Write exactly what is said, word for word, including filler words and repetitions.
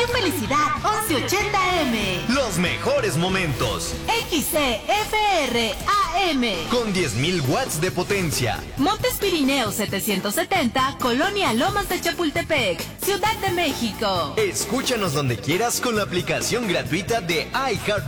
Felicidad once ochenta M. Los mejores momentos. X C F R A M. Con diez mil watts de potencia. Montes Pirineos setecientos setenta, Colonia Lomas de Chapultepec, Ciudad de México. Escúchanos donde quieras con la aplicación gratuita de iHeart.